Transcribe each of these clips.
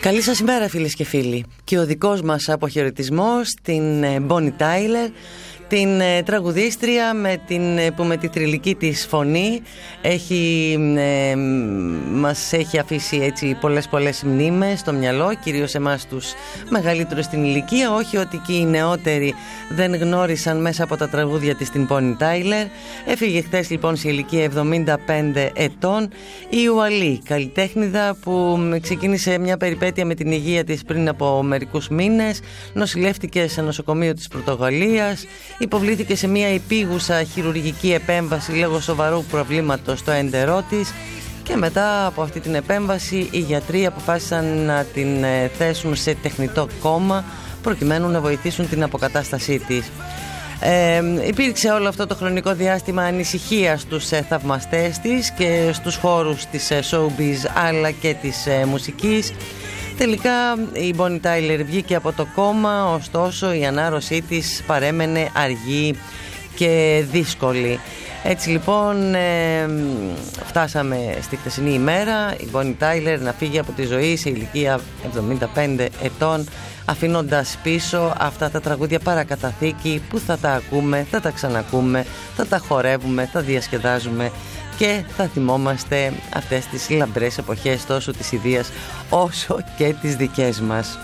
Καλή σας ημέρα φίλες και φίλοι. Και ο δικός μας αποχαιρετισμός στην Bonnie Tyler, την τραγουδίστρια που με τη θρυλική της φωνή μας έχει αφήσει έτσι πολλές μνήμες στο μυαλό, κυρίως εμάς τους μεγαλύτερους στην ηλικία. Όχι ότι και οι νεότεροι δεν γνώρισαν μέσα από τα τραγούδια της την Bonnie Tyler. Έφυγε χθες λοιπόν σε ηλικία 75 ετών η Ουαλή, καλλιτέχνηδα που ξεκίνησε μια περιπέτεια με την υγεία της πριν από μερικούς μήνες. Νοσηλεύτηκε σε νοσοκομείο της Πορτογαλίας, υποβλήθηκε σε μια επίγουσα χειρουργική επέμβαση λόγω σοβαρού προβλήματος στο έντερό της και μετά από αυτή την επέμβαση οι γιατροί αποφάσισαν να την θέσουν σε τεχνητό κόμμα προκειμένου να βοηθήσουν την αποκατάστασή της. Υπήρξε όλο αυτό το χρονικό διάστημα ανησυχία στους θαυμαστές της και στους χώρους της showbiz αλλά και της μουσικής. Τελικά η Bonnie Tyler βγήκε από το κόμμα, ωστόσο η ανάρρωσή της παρέμενε αργή και δύσκολη. Έτσι λοιπόν φτάσαμε στη χθεσινή ημέρα η Bonnie Tyler να φύγει από τη ζωή σε ηλικία 75 ετών, αφήνοντας πίσω αυτά τα τραγούδια παρακαταθήκη που θα τα ακούμε, θα τα ξανακούμε, θα τα χορεύουμε, θα διασκεδάζουμε και θα θυμόμαστε αυτές τις λαμπρές εποχές τόσο της ιδείας όσο και τις δικές μας.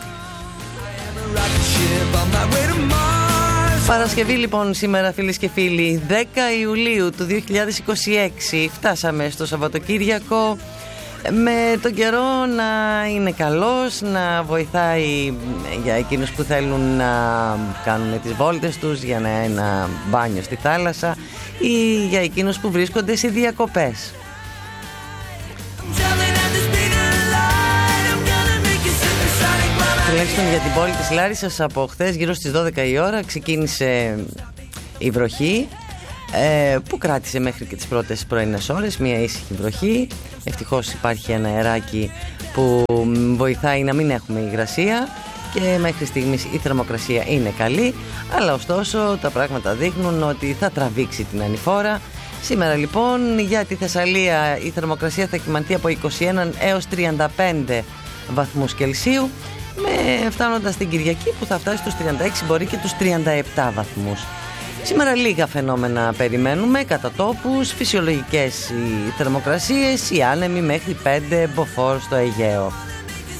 Παρασκευή λοιπόν σήμερα φίλες και φίλοι, 10 Ιουλίου του 2026. Φτάσαμε στο Σαββατοκύριακο με τον καιρό να είναι καλός, να βοηθάει για εκείνους που θέλουν να κάνουν τις βόλτες τους, για ένα μπάνιο στη θάλασσα ή για εκείνους που βρίσκονται σε διακοπές. Τουλάχιστον για την πόλη της Λάρισσας από χθες γύρω στις 12 η ώρα ξεκίνησε η βροχή που κράτησε μέχρι και τις πρώτες πρωινές ώρες, μια ήσυχη βροχή. Ευτυχώς υπάρχει ένα αεράκι που βοηθάει να μην έχουμε υγρασία και μέχρι στιγμής η θερμοκρασία είναι καλή, αλλά ωστόσο τα πράγματα δείχνουν ότι θα τραβήξει την ανηφόρα. Σήμερα λοιπόν για τη Θεσσαλία η θερμοκρασία θα κυμανθεί από 21 έως 35 βαθμούς Κελσίου, φτάνοντας στην Κυριακή που θα φτάσει στους 36, μπορεί και τους 37 βαθμούς. Σήμερα λίγα φαινόμενα περιμένουμε, κατά τόπους, φυσιολογικές οι θερμοκρασίες, οι άνεμοι μέχρι 5 μποφόρ στο Αιγαίο.